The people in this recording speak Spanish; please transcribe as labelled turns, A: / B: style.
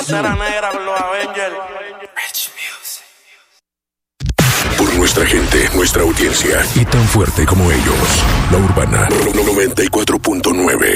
A: Pantera Negra con los Avengers.
B: Por nuestra gente, nuestra audiencia y tan fuerte como ellos. La Urbana 94.9.